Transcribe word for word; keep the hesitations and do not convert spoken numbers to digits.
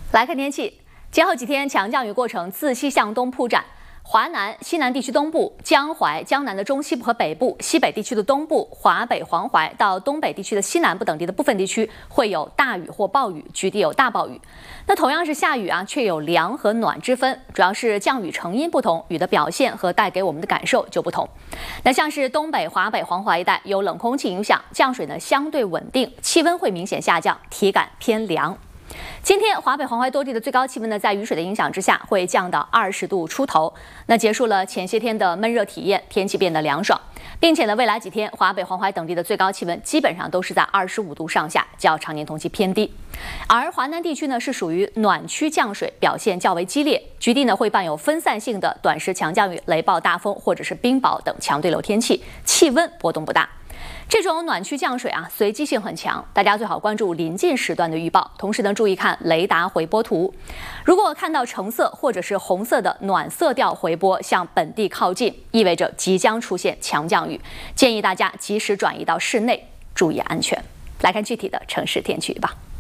来看天气，今后几天强降雨过程自西向东铺展。 华南、西南地区东部、江淮、江南的中西部和北部、西北地区的东部、华北、黄淮到东北地区的西南部等地的部分地区会有大雨或暴雨，局地有大暴雨。那同样是下雨啊，却有凉和暖之分，主要是降雨成因不同，雨的表现和带给我们的感受就不同。那像是东北、华北、黄淮一带有冷空气影响，降水呢相对稳定，气温会明显下降，体感偏凉。 今天华北、黄淮多地的最高气温呢，在雨水的影响之下，会降到二十度出头。那结束了前些天的闷热体验，天气变得凉爽，并且呢，未来几天华北、黄淮等地的最高气温基本上都是在二十五度上下，较常年同期偏低。而华南地区呢，是属于暖区降水，表现较为激烈，局地呢会伴有分散性的短时强降雨、雷暴大风或者是冰雹等强对流天气，气温波动不大。 这种暖区降水啊，随机性很强，大家最好关注临近时段的预报，同时呢，注意看雷达回波图。如果看到橙色或者是红色的暖色调回波向本地靠近，意味着即将出现强降雨，建议大家及时转移到室内，注意安全。来看具体的城市天气预报。